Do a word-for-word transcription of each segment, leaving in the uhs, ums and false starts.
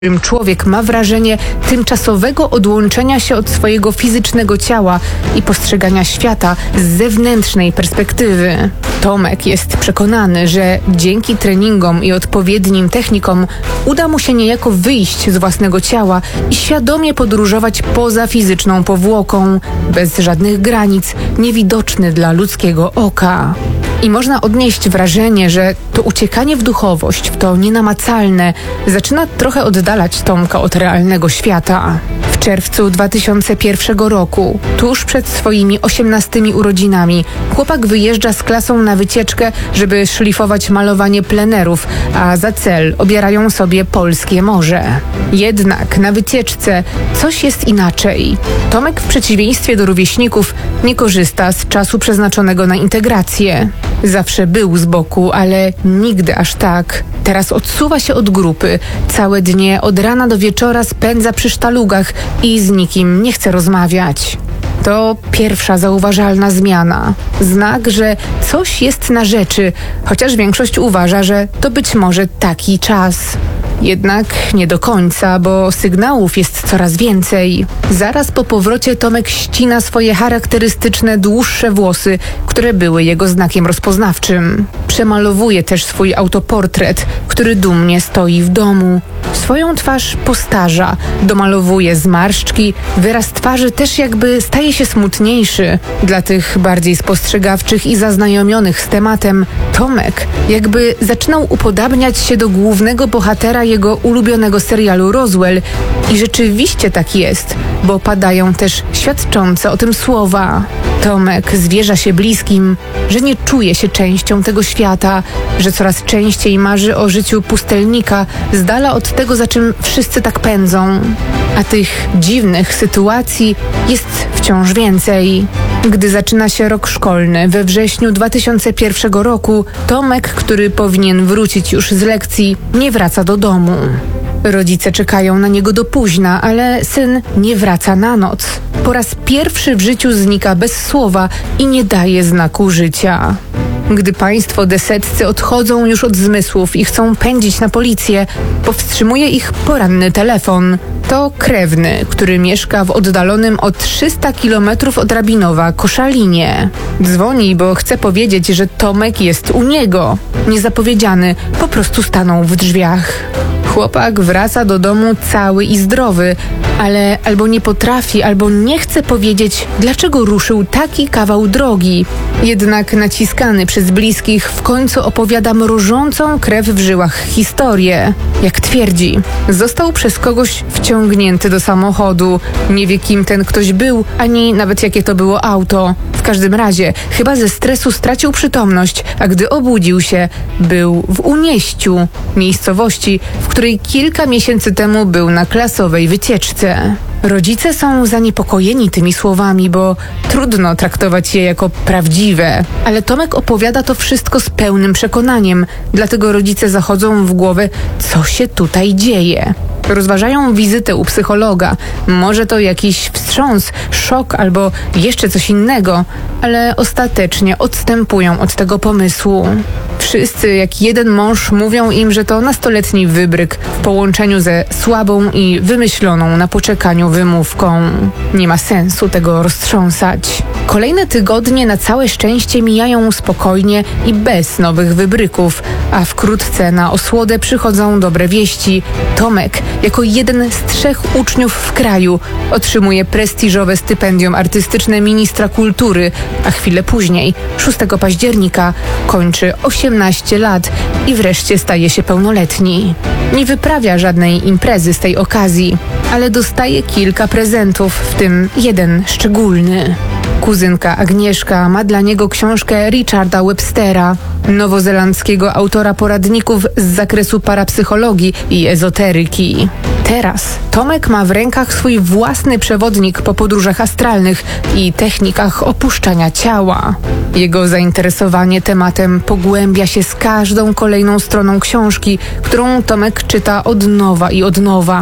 którym człowiek ma wrażenie tymczasowego odłączenia się od swojego fizycznego ciała i postrzegania świata z zewnętrznej perspektywy. Tomek jest przekonany, że dzięki treningom i odpowiednim technikom uda mu się niejako wyjść z własnego ciała i świadomie podróżować poza fizyczną powłoką, bez żadnych granic, niewidoczny dla ludzkiego oka. I można odnieść wrażenie, że to uciekanie w duchowość, w to nienamacalne, zaczyna trochę oddalać Tomka od realnego świata. W czerwcu dwa tysiące pierwszego roku, tuż przed swoimi osiemnastymi urodzinami, chłopak wyjeżdża z klasą na wycieczkę, żeby szlifować malowanie plenerów, a za cel obierają sobie polskie morze. Jednak na wycieczce coś jest inaczej. Tomek w przeciwieństwie do rówieśników nie korzysta z czasu przeznaczonego na integrację. Zawsze był z boku, ale nigdy aż tak. Teraz odsuwa się od grupy. Całe dnie od rana do wieczora spędza przy sztalugach i z nikim nie chce rozmawiać. To pierwsza zauważalna zmiana. Znak, że coś jest na rzeczy, chociaż większość uważa, że to być może taki czas. Jednak nie do końca, bo sygnałów jest coraz więcej. Zaraz po powrocie Tomek ścina swoje charakterystyczne, dłuższe włosy, które były jego znakiem rozpoznawczym. Przemalowuje też swój autoportret, który dumnie stoi w domu. Swoją twarz postarza, domalowuje zmarszczki, wyraz twarzy też jakby staje się smutniejszy. Dla tych bardziej spostrzegawczych i zaznajomionych z tematem, Tomek jakby zaczynał upodabniać się do głównego bohatera jego ulubionego serialu Roswell. I rzeczywiście tak jest, bo padają też świadczące o tym słowa. Tomek zwierza się bliskim, że nie czuje się częścią tego świata, że coraz częściej marzy o życiu pustelnika z dala od tego, za czym wszyscy tak pędzą. A tych dziwnych sytuacji jest wciąż więcej. Gdy zaczyna się rok szkolny we wrześniu dwa tysiące pierwszego roku, Tomek, który powinien wrócić już z lekcji, nie wraca do domu. Rodzice czekają na niego do późna, ale syn nie wraca na noc. Po raz pierwszy w życiu znika bez słowa i nie daje znaku życia. Gdy państwo desetcy odchodzą już od zmysłów i chcą pędzić na policję, powstrzymuje ich poranny telefon. To krewny, który mieszka w oddalonym o trzysta kilometrów od Rabinowa Koszalinie. Dzwoni, bo chce powiedzieć, że Tomek jest u niego. Niezapowiedziany, po prostu stanął w drzwiach. Chłopak wraca do domu cały i zdrowy, ale albo nie potrafi, albo nie chce powiedzieć, dlaczego ruszył taki kawał drogi. Jednak naciskany przez bliskich w końcu opowiada mrożącą krew w żyłach historię. Jak twierdzi, został przez kogoś wciągnięty do samochodu. Nie wie, kim ten ktoś był, ani nawet jakie to było auto. W każdym razie chyba ze stresu stracił przytomność, a gdy obudził się, był w Unieściu, miejscowości, w której kilka miesięcy temu był na klasowej wycieczce. Rodzice są zaniepokojeni tymi słowami, bo trudno traktować je jako prawdziwe. Ale Tomek opowiada to wszystko z pełnym przekonaniem, dlatego rodzice zachodzą w głowę, co się tutaj dzieje. Rozważają wizytę u psychologa. Może to jakiś wstrząs, szok albo jeszcze coś innego, ale ostatecznie odstępują od tego pomysłu. Wszyscy jak jeden mąż mówią im, że to nastoletni wybryk w połączeniu ze słabą i wymyśloną na poczekaniu wymówką. Nie ma sensu tego roztrząsać. Kolejne tygodnie na całe szczęście mijają spokojnie i bez nowych wybryków, a wkrótce na osłodę przychodzą dobre wieści. Tomek, jako jeden z trzech uczniów w kraju, otrzymuje prestiżowe stypendium artystyczne ministra kultury, a chwilę później, szóstego października, kończy osiemnaście lat i wreszcie staje się pełnoletni. Nie wyprawia żadnej imprezy z tej okazji, ale dostaje kilka prezentów, w tym jeden szczególny. Kuzynka Agnieszka ma dla niego książkę Richarda Webstera, nowozelandzkiego autora poradników z zakresu parapsychologii i ezoteryki. Teraz Tomek ma w rękach swój własny przewodnik po podróżach astralnych i technikach opuszczania ciała. Jego zainteresowanie tematem pogłębia się z każdą kolejną stroną książki, którą Tomek czyta od nowa i od nowa.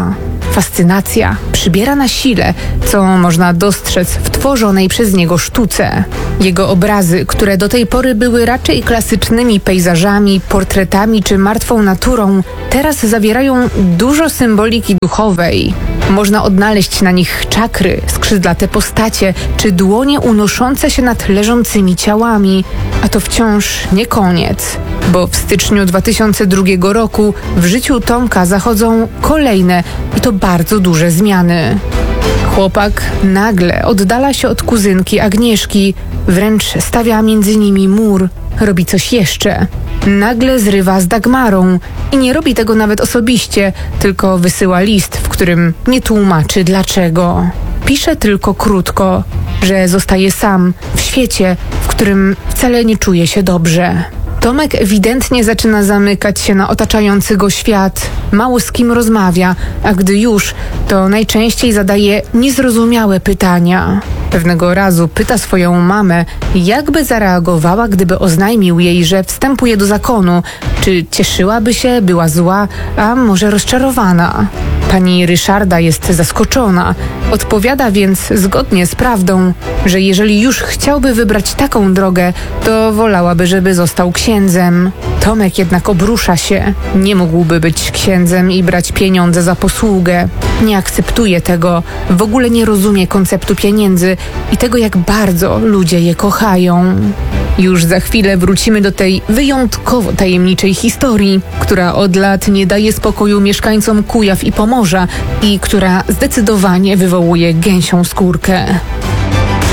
fascynacja przybiera na sile, co można dostrzec w tworzonej przez niego sztuce. Jego obrazy, które do tej pory były raczej klasycznymi pejzażami, portretami czy martwą naturą, teraz zawierają dużo symboliki duchowej. Można odnaleźć na nich czakry, skrzydlate postacie czy dłonie unoszące się nad leżącymi ciałami. A to wciąż nie koniec, bo w styczniu dwa tysiące drugiego roku w życiu Tomka zachodzą kolejne i to bardzo duże zmiany. Chłopak nagle oddala się od kuzynki Agnieszki, wręcz stawia między nimi mur, robi coś jeszcze. Nagle zrywa z Dagmarą i nie robi tego nawet osobiście, tylko wysyła list, w którym nie tłumaczy dlaczego. Pisze tylko krótko, że zostaje sam w świecie, w którym wcale nie czuje się dobrze. Tomek ewidentnie zaczyna zamykać się na otaczający go świat, mało z kim rozmawia, a gdy już, to najczęściej zadaje niezrozumiałe pytania. Pewnego razu pyta swoją mamę, jakby zareagowała, gdyby oznajmił jej, że wstępuje do zakonu. Czy cieszyłaby się, była zła, a może rozczarowana? Pani Ryszarda jest zaskoczona. Odpowiada więc zgodnie z prawdą, że jeżeli już chciałby wybrać taką drogę, to wolałaby, żeby został księdzem. Tomek jednak obrusza się. Nie mógłby być księdzem i brać pieniądze za posługę. Nie akceptuje tego, w ogóle nie rozumie konceptu pieniędzy i tego, jak bardzo ludzie je kochają. Już za chwilę wrócimy do tej wyjątkowo tajemniczej historii, która od lat nie daje spokoju mieszkańcom Kujaw i Pomorza i która zdecydowanie wywołuje gęsią skórkę.